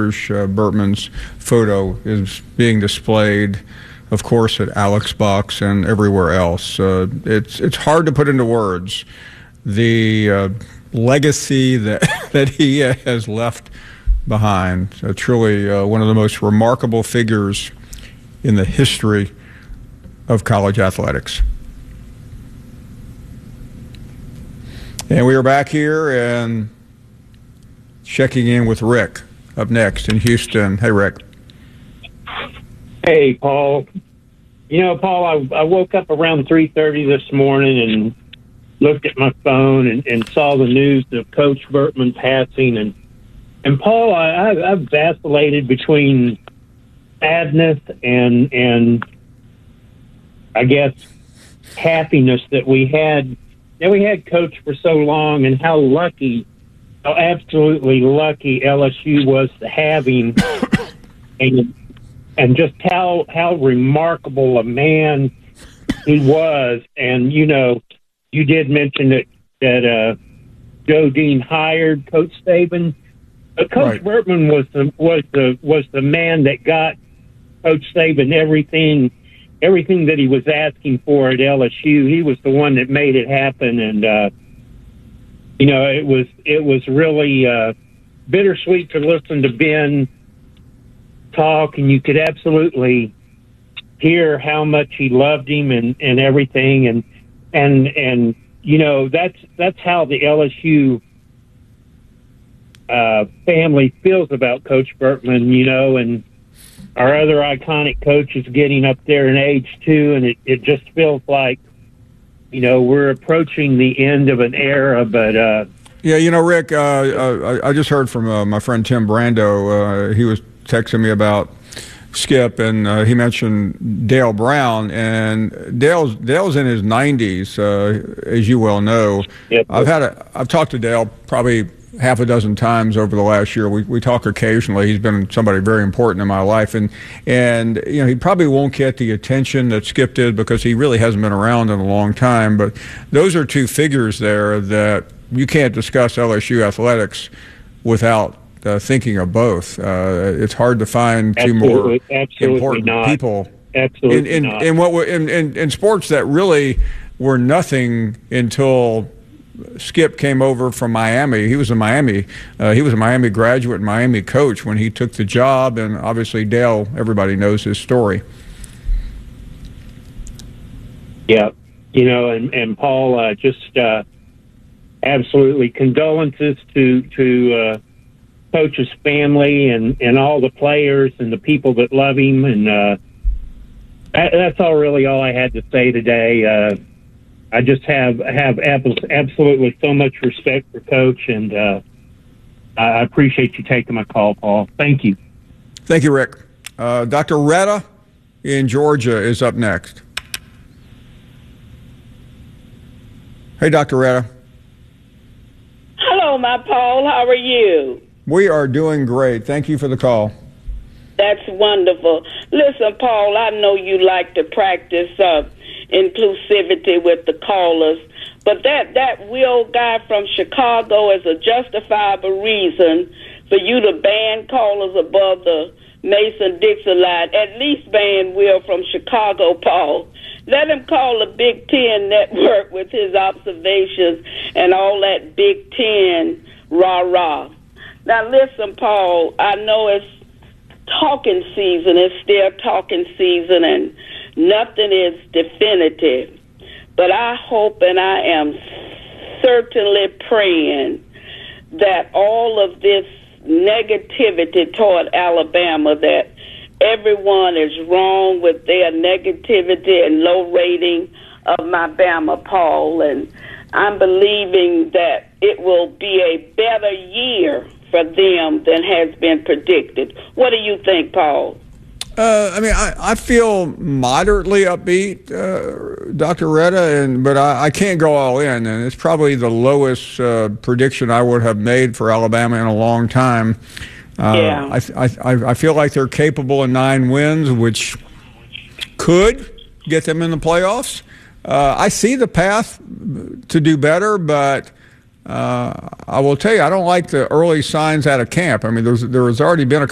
Coach Bertman's photo is being displayed, of course, at Alex Bucks and everywhere else. It's hard to put into words the legacy that he has left behind. Truly one of the most remarkable figures in the history of college athletics. And we are back here and checking in with Rick up next in Houston. Hey, Rick. Hey, Paul. Paul, I woke up around 3:30 this morning and looked at my phone and saw the news of Coach Bertman passing. And Paul, I've vacillated between sadness and I guess happiness that we had Coach for so long, and how absolutely lucky LSU was to have him, and just how remarkable a man he was. And you did mention that Joe Dean hired Coach Saban, but Coach Right. Bertman was the man that got Coach Saban everything that he was asking for at LSU. He was the one that made it happen, and it was really bittersweet to listen to Ben talk, and you could absolutely hear how much he loved him and everything, and that's how the LSU family feels about Coach Bertman, and our other iconic coach is getting up there in age too, and it just feels like, we're approaching the end of an era. But Yeah, Rick, I just heard from my friend Tim Brando. He was texting me about Skip, and he mentioned Dale Brown, and Dale's in his 90s, as you well know. Yep. I've talked to Dale probably half a dozen times over the last year. We talk occasionally. He's been somebody very important in my life, and he probably won't get the attention that Skip did because he really hasn't been around in a long time. But those are two figures there that you can't discuss LSU athletics without thinking of both. It's hard to find two more important people in sports that really were nothing until Skip came over from Miami. He was a Miami graduate and Miami coach when he took the job, and obviously Dale, everybody knows his story. Yeah, and Paul, just absolutely condolences to Coach's family and all the players and the people that love him, and that's all I had to say today. I just have absolutely so much respect for Coach, and I appreciate you taking my call, Paul. Thank you. Thank you, Rick. Dr. Retta in Georgia is up next. Hey, Dr. Retta. Hello, my Paul. How are you? We are doing great. Thank you for the call. That's wonderful. Listen, Paul, I know you like to practice inclusivity with the callers, but that Will guy from Chicago is a justifiable reason for you to ban callers above the Mason-Dixon line. At least ban Will from Chicago, Paul. Let him call the Big Ten network with his observations and all that Big Ten rah-rah. Now, listen, Paul, I know it's talking season. It's still talking season, and nothing is definitive. But I hope and I am certainly praying that all of this negativity toward Alabama, that everyone is wrong with their negativity and low rating of my Bama, Paul. And I'm believing that it will be a better year for them than has been predicted. What do you think, Paul? I feel moderately upbeat, Dr. Retta, but I can't go all in, and it's probably the lowest prediction I would have made for Alabama in a long time. Yeah. I feel like they're capable of 9 wins, which could get them in the playoffs. I see the path to do better, but I will tell you, I don't like the early signs out of camp. I mean, there has already been a